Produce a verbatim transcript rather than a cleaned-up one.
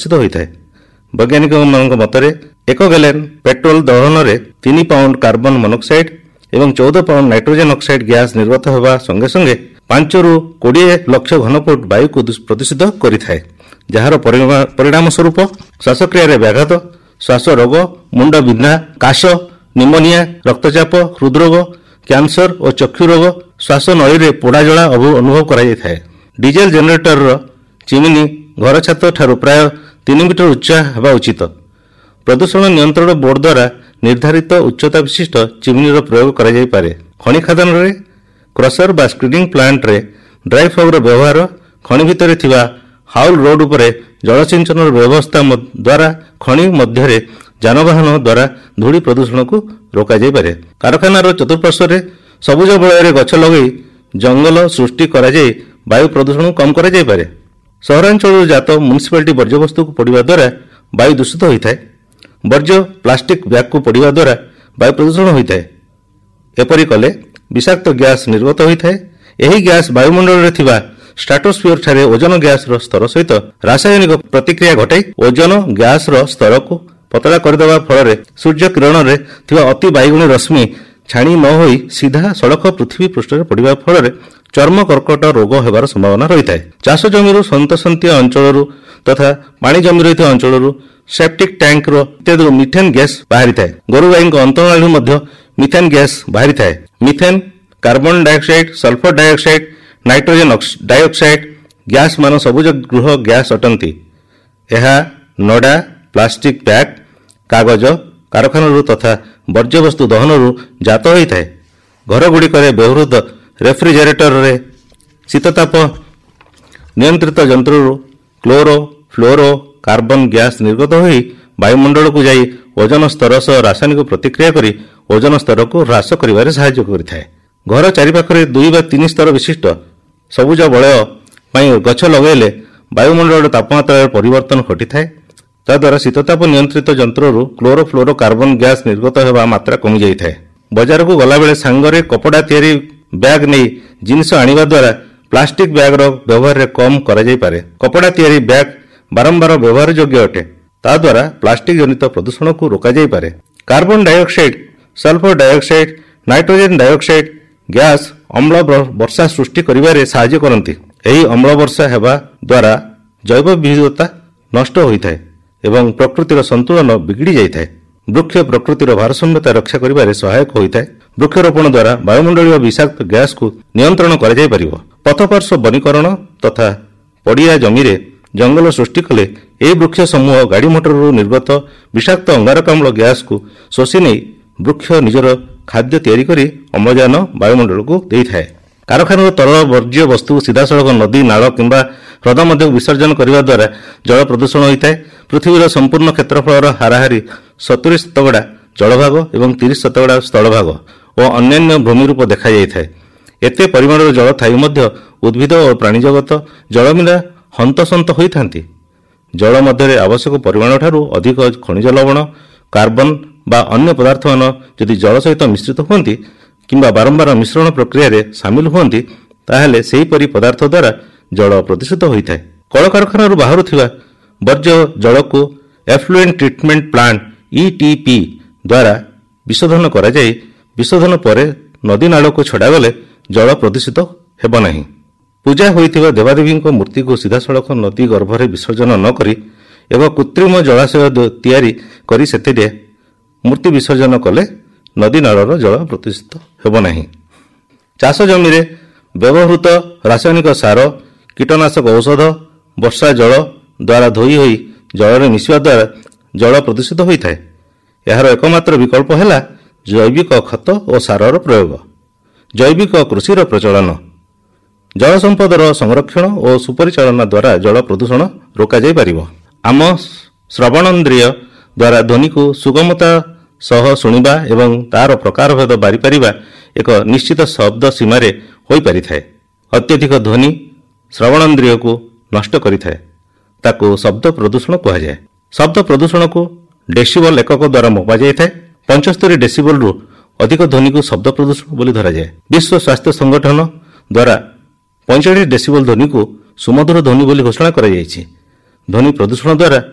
ପ୍ରତିଷ୍ଠିତ ହୋଇଥାଏ। ବୈଜ୍ଞାନିକମାନଙ୍କ ମତରେ ଏକ ଗ୍ୟାଲେନ୍ ପେଟ୍ରୋଲ ଦହନରେ ତିନି ପାଉଣ୍ଡ କାର୍ବନ ମନୋକ୍ସାଇଡ୍ ଏବଂ ଚଉଦ ପାଉଣ୍ଡ ନାଇଟ୍ରୋଜେନ୍ ଅକ୍ସାଇଡ୍ ଗ୍ୟାସ୍ ନିର୍ଗତ ହେବା ସଙ୍ଗେ ସଙ୍ଗେ ପାଞ୍ଚରୁ କୋଡ଼ିଏ ଲକ୍ଷ ଘନଫୁଟ ବାୟୁକୁ ପ୍ରଦୂଷିତ କରିଥାଏ, ଯାହାର ପରିଣାମ ସ୍ୱରୂପ ଶ୍ୱାସକ୍ରିୟାରେ ବ୍ୟାଘାତ, ଶ୍ୱାସ ରୋଗ, ମୁଣ୍ଡ ବିନ୍ଧା, କାଶ, ନିମୋନିଆ, ରକ୍ତଚାପ, ହୃଦରୋଗ, କ୍ୟାନ୍ସର ଓ ଚକ୍ଷୁ ରୋଗ, ଶ୍ୱାସ ନଳୀରେ ପୋଡ଼ାଜଳା ଅନୁଭବ କରାଯାଇଥାଏ। ଡିଜେଲ ଜେନେରେଟରର ଚିମିନି ଘର ଛାତ ଠାରୁ ପ୍ରାୟ ତିନି ମିଟର ଉଚ୍ଚା ହେବା ଉଚିତ। ପ୍ରଦୂଷଣ ନିୟନ୍ତ୍ରଣ ବୋର୍ଡ ଦ୍ୱାରା ନିର୍ଦ୍ଧାରିତ ଉଚ୍ଚତା ବିଶିଷ୍ଟ ଚିମିନିର ପ୍ରୟୋଗ କରାଯାଇପାରେ। ଖଣି ଖାଦାନରେ କ୍ରସର ବା ସ୍କ୍ରିଡିଂ ପ୍ଲାଣ୍ଟରେ ଡ୍ରାଇ ଫଗ୍ର ବ୍ୟବହାର, ଖଣି ଭିତରେ ଥିବା ହାଉଲ ରୋଡ୍ ଉପରେ ଜଳସିଞ୍ଚନର ବ୍ୟବସ୍ଥା ଦ୍ୱାରା ଖଣି ମଧ୍ୟରେ ଯାନବାହନ ଦ୍ୱାରା ଧୂଳି ପ୍ରଦୂଷଣକୁ ରୋକାଯାଇପାରେ। କାରଖାନାର ଚତୁଃପାର୍ଶ୍ୱରେ ସବୁଜ ବଳୟରେ ଗଛ ଲଗାଇ ଜଙ୍ଗଲ ସୃଷ୍ଟି କରାଯାଇ ବାୟୁ ପ୍ରଦୂଷଣ କମ୍ କରାଯାଇପାରେ। ସହରାଞ୍ଚଳରୁ ଜାତ ମ୍ୟୁନିସିପାଲିଟି ବର୍ଜ୍ୟବସ୍ତୁକୁ ପୋଡ଼ିବା ଦ୍ୱାରା ବାୟୁ ଦୂଷିତ ହୋଇଥାଏ। ବର୍ଜ୍ୟ ପ୍ଲାଷ୍ଟିକ୍ ବ୍ୟାଗକୁ ପୋଡ଼ିବା ଦ୍ୱାରା ବାୟୁ ପ୍ରଦୂଷଣ ହୋଇଥାଏ। ଏପରି କଲେ ବିଷାକ୍ତ ଗ୍ୟାସ୍ ନିର୍ଗତ ହୋଇଥାଏ। ଏହି ଗ୍ୟାସ୍ ବାୟୁମଣ୍ଡଳରେ ଥିବା ଷ୍ଟ୍ରାଟୋସ୍ଫିୟର ଠାରେ ଓଜୋନ ଗ୍ୟାସର ସ୍ତର ସହିତ ରାସାୟନିକ ପ୍ରତିକ୍ରିୟା ଘଟାଇ ଓଜୋନ ଗ୍ୟାସର ସ୍ତରକୁ ପତଳା କରିଦେବା ଫଳରେ ସୂର୍ଯ୍ୟ କିରଣରେ ଥିବା ଅତି ବାଇଗଣୀ ରଶ୍ମି ଛାଣି ନ ହୋଇ ସିଧା ସଳଖ ପୃଥିବୀ ପୃଷ୍ଠରେ ପଡ଼ିବା ଫଳରେ ଚର୍ମ କର୍କଟ ରୋଗ ହେବାର ସମ୍ଭାବନା ରହିଥାଏ। ଚାଷ ଜମିରୁ ସନ୍ତସନ୍ତିଆ ଅଞ୍ଚଳରୁ ତଥା ପାଣି ଜମି ରହିଥିବା ଅଞ୍ଚଳରୁ ସେପ୍ଟିକ୍ ଟ୍ୟାଙ୍କର ଇତ୍ୟାଦିରୁ ମିଥେନ୍ ଗ୍ୟାସ୍ ବାହାରିଥାଏ। ଗୋରୁ ଗାଈଙ୍କ ଅନ୍ତନାଳୀରୁ ମଧ୍ୟ ମିଥେନ୍ ଗ୍ୟାସ୍ ବାହାରିଥାଏ। Methane, carbon dioxide, sulphur dioxide, nitrogen dioxide gas ମାନ ସବୁଜ ଗୃହ ଗ୍ୟାସ୍ ଅଟନ୍ତି। ଏହା ନଡ଼ା, ପ୍ଲାଷ୍ଟିକ୍ ବ୍ୟାଗ୍, କାଗଜ, କାରଖାନାରୁ ତଥା ବର୍ଜ୍ୟବସ୍ତୁ ଦହନରୁ ଜାତ ହୋଇଥାଏ। ଘରଗୁଡ଼ିକରେ ବ୍ୟବହୃତ ରେଫ୍ରିଜରେଟରରେ ଶୀତତାପ ନିୟନ୍ତ୍ରିତ ଯନ୍ତ୍ରରୁ କ୍ଲୋରୋ ଫ୍ଲୋରୋ କାର୍ବନ ଗ୍ୟାସ୍ ନିର୍ଗତ ହୋଇ ବାୟୁମଣ୍ଡଳକୁ ଯାଇ ଓଜୋନ ସ୍ତର ସହ ରାସାୟନିକ ପ୍ରତିକ୍ରିୟା କରି ଓଜୋନ ସ୍ତରକୁ ହ୍ରାସ କରିବାରେ ସାହାଯ୍ୟ କରିଥାଏ। ଘର ଚାରିପାଖରେ ଦୁଇ ବା ତିନି ସ୍ତର ବିଶିଷ୍ଟ ସବୁଜ ବଳୟ ପାଇଁ ଗଛ ଲଗାଇଲେ ବାୟୁମଣ୍ଡଳର ତାପମାତ୍ରାରେ ପରିବର୍ତ୍ତନ ଘଟିଥାଏ। ତାଦ୍ୱାରା ଶୀତତାପ ନିୟନ୍ତ୍ରିତ ଯନ୍ତ୍ରରୁ କ୍ଲୋରୋ ଫ୍ଲୋରୋ କାର୍ବନ ଗ୍ୟାସ୍ ନିର୍ଗତ ହେବା ମାତ୍ରା କମିଯାଇଥାଏ। ବଜାରକୁ ଗଲାବେଳେ ସାଙ୍ଗରେ କପଡ଼ା ତିଆରି ବ୍ୟାଗ୍ ନେଇ ଜିନିଷ ଆଣିବା ଦ୍ୱାରା ପ୍ଲାଷ୍ଟିକ୍ ବ୍ୟାଗ୍ର ବ୍ୟବହାରରେ କମ୍ କରାଯାଇପାରେ। କପଡ଼ା ତିଆରି ବ୍ୟାଗ୍ ବାରମ୍ବାର ବ୍ୟବହାର ଯୋଗ୍ୟ ଅଟେ। ତାଦ୍ୱାରା ପ୍ଲାଷ୍ଟିକ୍ ଜନିତ ପ୍ରଦୂଷଣକୁ ରୋକାଯାଇପାରେ। Carbon dioxide, sulphur dioxide, nitrogen dioxide gas ଅମ୍ଳ ବର୍ଷା ସୃଷ୍ଟି କରିବାରେ ସାହାଯ୍ୟ କରନ୍ତି। ଏହି ଅମ୍ଳ ବର୍ଷା ହେବା ଦ୍ୱାରା ଜୈବ ବିବିଧତା ନଷ୍ଟ ହୋଇଥାଏ ଏବଂ ପ୍ରକୃତିର ସନ୍ତୁଳନ ବିଗିଡ଼ି ଯାଇଥାଏ। ବୃକ୍ଷ ପ୍ରକୃତିର ଭାରସାମ୍ୟତା ରକ୍ଷା କରିବାରେ ସହାୟକ ହୋଇଥାଏ। ବୃକ୍ଷରୋପଣ ଦ୍ୱାରା ବାୟୁମଣ୍ଡଳୀୟ ବିଷାକ୍ତ ଗ୍ୟାସ୍କୁ ନିୟନ୍ତ୍ରଣ କରାଯାଇପାରିବ। ପଥପାର୍ଶ୍ୱ ବନୀକରଣ ତଥା ପଡ଼ିଆ ଜମିରେ ଜଙ୍ଗଲ ସୃଷ୍ଟି କଲେ ଏହି ବୃକ୍ଷ ସମୂହ ଗାଡ଼ି ମଟରରୁ ନିର୍ଗତ ବିଷାକ୍ତ ଅଙ୍ଗାରକାମ୍ଳ ଗ୍ୟାସ୍କୁ ଶୋଷି ନେଇ ବୃକ୍ଷ ନିଜର ଖାଦ୍ୟ ତିଆରି କରି ଅମ୍ଳଜାନ ବାୟୁମଣ୍ଡଳକୁ ଦେଇଥାଏ। କାରଖାନାର ତରଳ ବର୍ଜ୍ୟ ବସ୍ତୁକୁ ସିଧାସଳଖ ନଦୀ, ନାଳ କିମ୍ବା ହ୍ରଦ ମଧ୍ୟକୁ ବିସର୍ଜନ କରିବା ଦ୍ୱାରା ଜଳ ପ୍ରଦୂଷଣ ହୋଇଥାଏ। ପୃଥିବୀର ସମ୍ପୂର୍ଣ୍ଣ କ୍ଷେତ୍ରଫଳର ହାରାହାରି ସତୁରି ଶତକଡ଼ା ଜଳଭାଗ ଏବଂ ତିରିଶ ଶତକଡ଼ା ସ୍ଥଳଭାଗ ଓ ଅନ୍ୟାନ୍ୟ ଭୂମିରୂପ ଦେଖାଯାଇଥାଏ। ଏତେ ପରିମାଣର ଜଳ ଥାଇ ମଧ୍ୟ ଉଦ୍ଭିଦ ଓ ପ୍ରାଣୀଜଗତ ଜଳ ବିନା ହନ୍ତସନ୍ତ ହୋଇଥାନ୍ତି। ଜଳ ମଧ୍ୟରେ ଆବଶ୍ୟକ ପରିମାଣଠାରୁ ଅଧିକ ଖଣିଜ ଲବଣ, କାର୍ବନ ବା ଅନ୍ୟ ପଦାର୍ଥମାନ ଯଦି ଜଳ ସହିତ ମିଶ୍ରିତ ହୁଅନ୍ତି କିମ୍ବା ବାରମ୍ବାର ମିଶ୍ରଣ ପ୍ରକ୍ରିୟାରେ ସାମିଲ ହୁଅନ୍ତି, ତାହେଲେ ସେହିପରି ପଦାର୍ଥ ଦ୍ୱାରା ଜଳ ପ୍ରଦୂଷିତ ହୋଇଥାଏ। କଳକାରଖାନାରୁ ବାହାରୁଥିବା ବର୍ଜ୍ୟ ଜଳକୁ ଏଫ୍ଲୁଏଣ୍ଟ ଟ୍ରିଟମେଣ୍ଟ ପ୍ଲାଣ୍ଟ ଇ ଟି ପି ଦ୍ୱାରା ବିଶୋଧନ କରାଯାଇ ବିଶୋଧନ ପରେ ନଦୀ ନାଳକୁ ଛଡ଼ାଗଲେ ଜଳ ପ୍ରଦୂଷିତ ହେବ ନାହିଁ। ପୂଜା ହୋଇଥିବା ଦେବାଦେବୀଙ୍କ ମୂର୍ତ୍ତିକୁ ସିଧାସଳଖ ନଦୀ ଗର୍ଭରେ ବିସର୍ଜନ ନ କରି ଏକ କୃତ୍ରିମ ଜଳାଶୟ ତିଆରି କରି ସେଥିରେ ମୂର୍ତ୍ତି ବିସର୍ଜନ କଲେ ନଦୀ ନାଳର ଜଳ ପ୍ରଦୂଷିତ ହେବ ନାହିଁ। ଚାଷ ଜମିରେ ବ୍ୟବହୃତ ରାସାୟନିକ ସାର, କୀଟନାଶକ ଔଷଧ ବର୍ଷା ଜଳ ଦ୍ୱାରା ଧୋଇ ହୋଇ ଜଳରେ ମିଶିବା ଦ୍ୱାରା ଜଳ ପ୍ରଦୂଷିତ ହୋଇଥାଏ। ଏହାର ଏକମାତ୍ର ବିକଳ୍ପ ହେଲା ଜୈବିକ ଖତ ଓ ସାରର ପ୍ରୟୋଗ। ଜୈବିକ କୃଷିର ପ୍ରଚଳନ, ଜଳ ସମ୍ପଦର ସଂରକ୍ଷଣ ଓ ସୁପରିଚାଳନା ଦ୍ୱାରା ଜଳ ପ୍ରଦୂଷଣ ରୋକାଯାଇପାରିବ। ଆମ ଶ୍ରବଣେନ୍ଦ୍ରିୟ ଦ୍ୱାରା ଧ୍ୱନିକୁ ସୁଗମତା ସହ ଶୁଣିବା ଏବଂ ତାହାର ପ୍ରକାରଭେଦ ବାରିପାରିବା ଏକ ନିଶ୍ଚିତ ଶବ୍ଦ ସୀମାରେ ହୋଇପାରିଥାଏ। ଅତ୍ୟଧିକ ଧ୍ୱନି ଶ୍ରବଣେନ୍ଦ୍ରିୟକୁ ନଷ୍ଟ କରିଥାଏ। ତାକୁ ଶବ୍ଦ ପ୍ରଦୂଷଣ କୁହାଯାଏ। ଶବ୍ଦ ପ୍ରଦୂଷଣକୁ ଡେସିବଲ୍ ଏକକ ଦ୍ୱାରା ମପାଯାଇଥାଏ। ପଞ୍ଚସ୍ତରୀ ଡେସିବଲ୍ରୁ ଅଧିକ ଧ୍ୱନିକୁ ଶବ୍ଦ ପ୍ରଦୂଷଣ ବୋଲି ଧରାଯାଏ। ବିଶ୍ୱ ସ୍ୱାସ୍ଥ୍ୟ ସଂଗଠନ ଦ୍ୱାରା ପଇଁଚାଳିଶ ଡେସିବଲ୍ ଧ୍ୱନିକୁ ସୁମଧୁର ଧ୍ୱନି ବୋଲି ଘୋଷଣା କରାଯାଇଛି। ଧ୍ୱନି ପ୍ରଦୂଷଣ ଦ୍ୱାରା